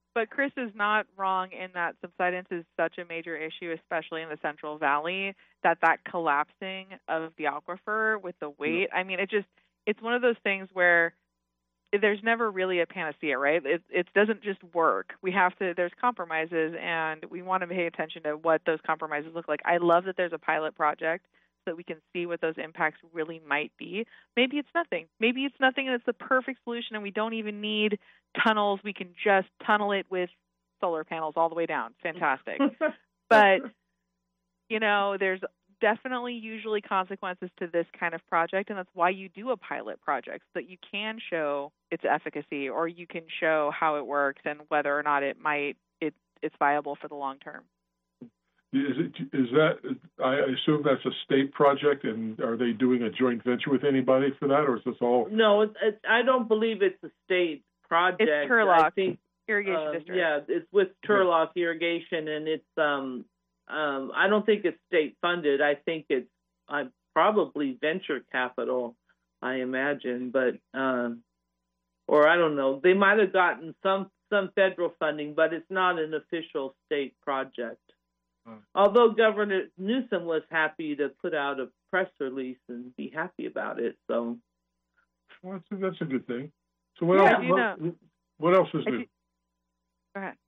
But Chris is not wrong in that subsidence is such a major issue, especially in the Central Valley, that collapsing of the aquifer with the weight. I mean, it's one of those things where there's never really a panacea, right? It doesn't just work. There's compromises, and we want to pay attention to what those compromises look like. I love that there's a pilot project so that we can see what those impacts really might be. Maybe it's nothing. Maybe it's nothing and it's the perfect solution and we don't even need tunnels. We can just tunnel it with solar panels all the way down. Fantastic. But, there's definitely usually consequences to this kind of project, and that's why you do a pilot project, so that you can show its efficacy or you can show how it works and whether or not it's viable for the long term. Is that, I assume that's a state project, and are they doing a joint venture with anybody for that, or is this all? No, I don't believe it's a state project. It's Turlock Irrigation District. Yeah, it's with Turlock Irrigation, and it's I don't think it's state funded. I think it's probably venture capital, I imagine, but or I don't know. They might have gotten some federal funding, but it's not an official state project. Although Governor Newsom was happy to put out a press release and be happy about it, so that's a good thing. So what else is new? Go ahead.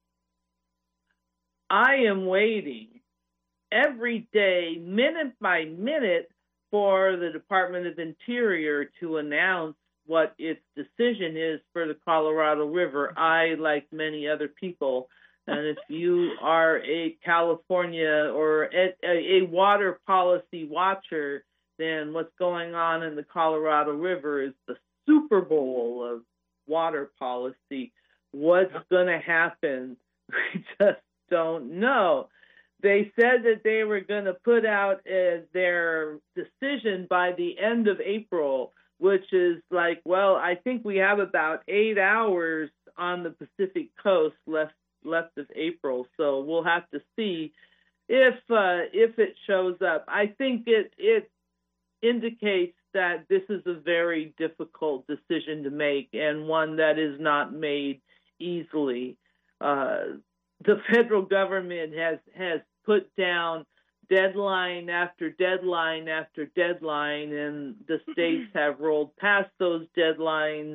I am waiting every day, minute by minute, for the Department of Interior to announce what its decision is for the Colorado River. I, like many other people, and if you are a California or a water policy watcher, then what's going on in the Colorado River is the Super Bowl of water policy. What's going to happen? We just don't know. They said that they were going to put out their decision by the end of April, which is like, well, I think we have about 8 hours on the Pacific coast left of April, so we'll have to see if it shows up. I think it indicates that this is a very difficult decision to make and one that is not made easily. The federal government has put down deadline after deadline after deadline, and the states have rolled past those deadlines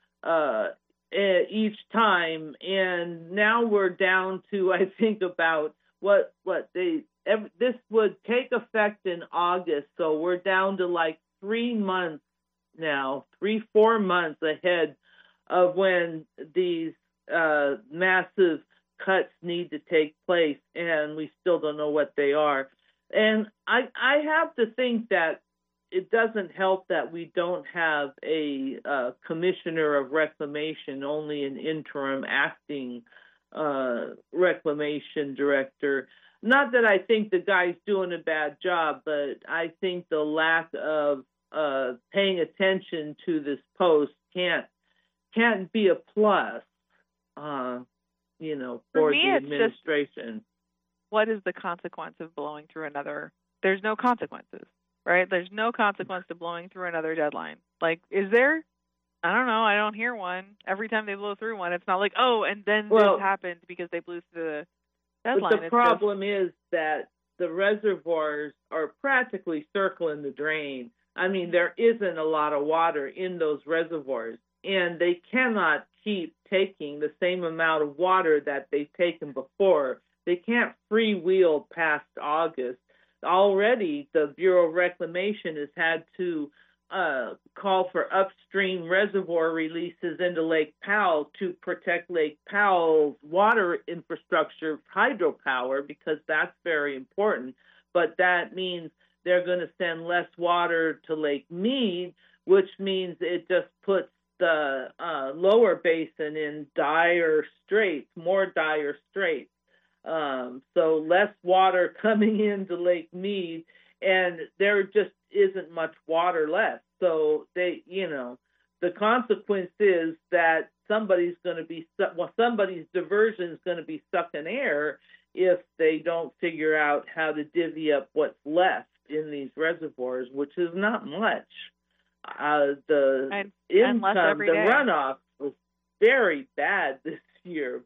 each time, and now we're down to, I think, about this would take effect in August, so we're down to like 3 months now, 4 months ahead of when these massive cuts need to take place, and we still don't know what they are. And I have to think that it doesn't help that we don't have a commissioner of reclamation, only an interim acting reclamation director. Not that I think the guy's doing a bad job, but I think the lack of paying attention to this post can't be a plus, for the administration. What is the consequence of blowing through another? There's no consequences, right? There's no consequence to blowing through another deadline. Like, is there? I don't know. I don't hear one. Every time they blow through one, it's not like, oh, and then this happened because they blew through the deadline. But the problem is that the reservoirs are practically circling the drain. I mean, there isn't a lot of water in those reservoirs, and they cannot keep taking the same amount of water that they've taken before. They can't freewheel past August. Already, the Bureau of Reclamation has had to call for upstream reservoir releases into Lake Powell to protect Lake Powell's water infrastructure, hydropower, because that's very important. But that means they're going to send less water to Lake Mead, which means it just puts the lower basin in more dire straits. So less water coming into Lake Mead, and there just isn't much water left. So the consequence is that somebody's diversion is going to be sucking air if they don't figure out how to divvy up what's left in these reservoirs, which is not much. The runoff was very bad this year,